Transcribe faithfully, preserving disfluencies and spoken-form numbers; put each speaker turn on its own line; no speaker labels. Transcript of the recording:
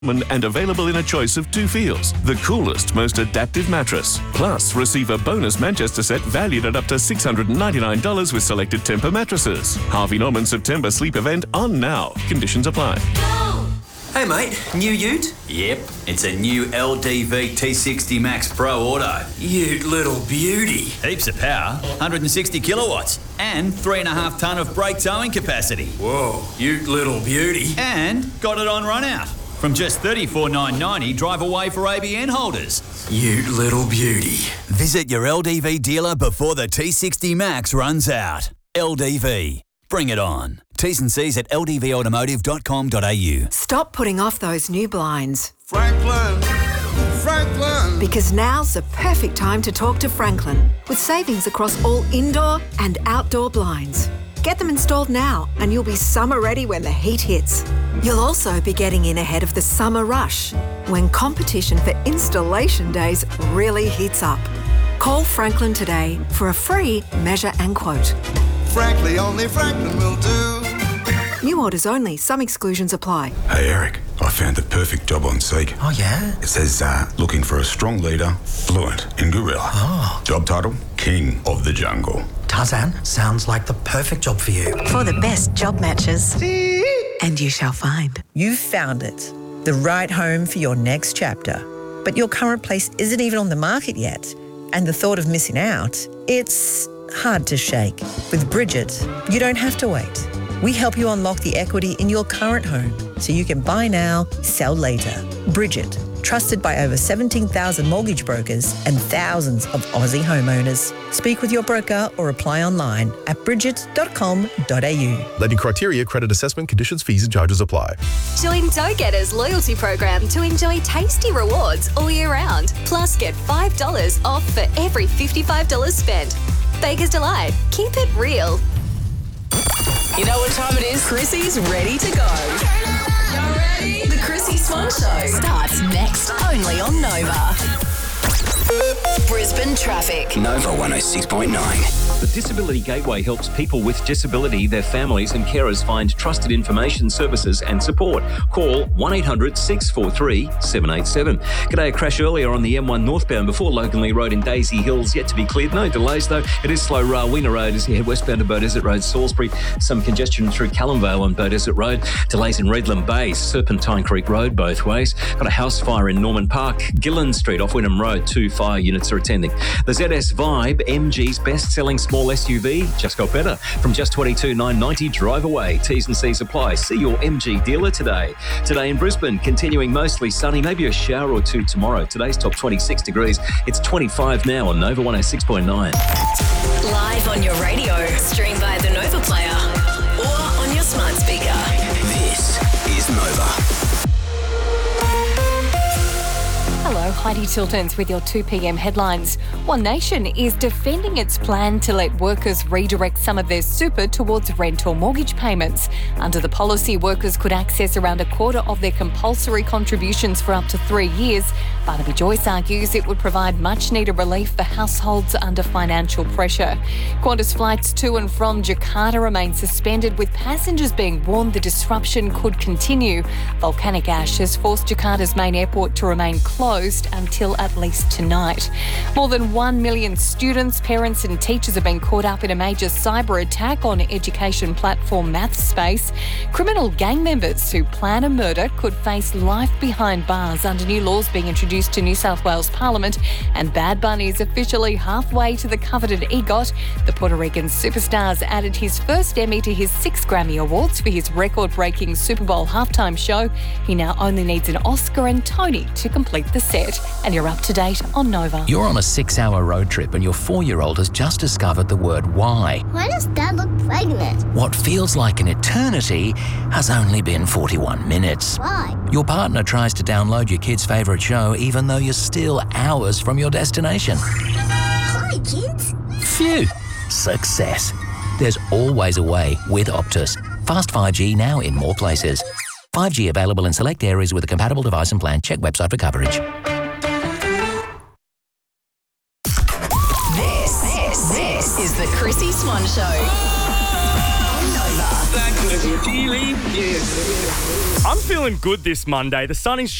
and available in a choice of two feels. The coolest, most adaptive mattress. Plus, receive a bonus Manchester set valued at up to six hundred ninety-nine dollars with selected Tempur mattresses. Harvey Norman September sleep event on now. Conditions apply.
Hey mate, new ute?
Yep, it's a new L D V T sixty Max Pro Auto.
Ute little beauty.
Heaps of power, one hundred sixty kilowatts, and three and a half tonne of brake towing capacity.
Whoa, ute little beauty.
And got it on run out. From just thirty-four thousand nine hundred ninety, drive away for A B N holders.
Ute little beauty.
Visit your L D V dealer before the T sixty Max runs out. L D V. Bring it on. T's and C's at l d v automotive dot com dot a u.
Stop putting off those new blinds.
Franklin, Franklin.
Because now's the perfect time to talk to Franklin with savings across all indoor and outdoor blinds. Get them installed now and you'll be summer ready when the heat hits. You'll also be getting in ahead of the summer rush when competition for installation days really heats up. Call Franklin today for a free measure and quote.
Frankly, only Franklin will do.
New orders only. Some exclusions apply.
Hey, Eric. I found the perfect job on Seek.
Oh, yeah?
It says, uh, looking for a strong leader, fluent in gorilla.
Oh.
Job title, King of the Jungle.
Tarzan, sounds like the perfect job for you.
For the best job matches. See? And you shall find.
You've found it. The right home for your next chapter. But your current place isn't even on the market yet. And the thought of missing out, it's hard to shake. With Bridget, you don't have to wait. We help you unlock the equity in your current home so you can buy now, sell later. Bridget, trusted by over seventeen thousand mortgage brokers and thousands of Aussie homeowners. Speak with your broker or apply online at bridget dot com dot a u.
Lending criteria, credit assessment, conditions, fees and charges apply.
Join Go-Getters loyalty program to enjoy tasty rewards all year round. Plus, get five dollars off for every fifty-five dollars spent. Baker's Delight. Keep it real.
You know what time it is? Chrissy's ready to go. Y'all ready? The Chrissy Swan Show starts next, only on Nova. Brisbane traffic.
Nova one oh six point nine.
The Disability Gateway helps people with disability, their families and carers find trusted information, services and support. Call one eight hundred six four three seven eight seven. G'day, a crash earlier on the M one northbound before Loganley Road in Daisy Hills, yet to be cleared. No delays though. It is slow. Rawina Road as you head westbound to Beaudesert Road, Salisbury. Some congestion through Callumvale on Beaudesert Road. Delays in Redland Bay, Serpentine Creek Road both ways. Got a house fire in Norman Park. Gillen Street off Wynnum Road. Two fire units are attending. The Z S Vibe, M G's best-selling small S U V, just got better. From just twenty-two thousand nine hundred ninety, drive away. T's and C's apply. See your M G dealer today. Today in Brisbane, continuing mostly sunny, maybe a shower or two tomorrow. Today's top twenty-six degrees. It's twenty-five now on Nova one oh six point nine.
Live on your radio, stream via the Nova Player or on your smart speaker.
This is Nova.
Hello, Heidi Chiltons with your two p.m. headlines. One Nation is defending its plan to let workers redirect some of their super towards rent or mortgage payments. Under the policy, workers could access around a quarter of their compulsory contributions for up to three years. Barnaby Joyce argues it would provide much-needed relief for households under financial pressure. Qantas flights to and from Jakarta remain suspended, with passengers being warned the disruption could continue. Volcanic ash has forced Jakarta's main airport to remain closed until at least tonight. More than one million students, parents and teachers have been caught up in a major cyber attack on education platform MathSpace. Criminal gang members who plan a murder could face life behind bars under new laws being introduced to New South Wales Parliament. And Bad Bunny is officially halfway to the coveted EGOT. The Puerto Rican superstar's added his first Emmy to his six Grammy Awards for his record-breaking Super Bowl halftime show. He now only needs an Oscar and Tony to complete the set. And you're up to date on Nova.
You're on a six-hour road trip and your four-year-old has just discovered the word why.
Why does Dad look pregnant?
What feels like an eternity has only been forty-one minutes.
Why?
Your partner tries to download your kid's favourite show even though you're still hours from your destination.
Hi, kids.
Phew. Success. There's always a way with Optus. Fast five G now in more places. five G available in select areas with a compatible device and plan. Check website for coverage.
This, this, this is the Chrissy Swan Show. On Nova.
Thank you.
I'm feeling good this Monday. The sun is